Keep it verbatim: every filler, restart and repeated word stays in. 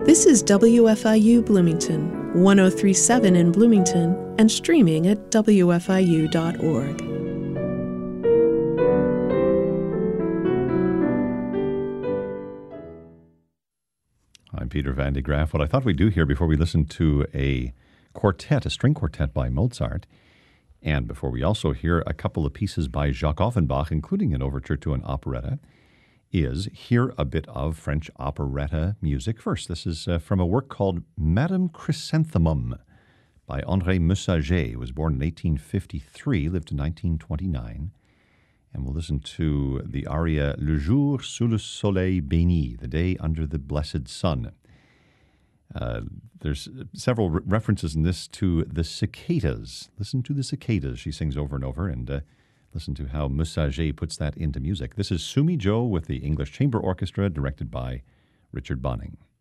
This is W F I U Bloomington, one oh three point seven in Bloomington, and streaming at W F I U dot org. I'm Peter Van de Graaff. What I thought we'd do here before we listen to a quartet, a string quartet by Mozart, and before we also hear a couple of pieces by Jacques Offenbach, including an overture to an operetta, is hear a bit of French operetta music first. This is uh, from a work called Madame Chrysanthemum by André Messager. He was born in eighteen fifty-three, lived in nineteen twenty-nine. And we'll listen to the aria Le jour sous le soleil béni, the day under the blessed sun. Uh, there's several re- references in this to the cicadas. Listen to the cicadas, she sings over and over, and uh, listen to how Messager puts that into music. This is Sumi Jo with the English Chamber Orchestra, directed by Richard Bonning.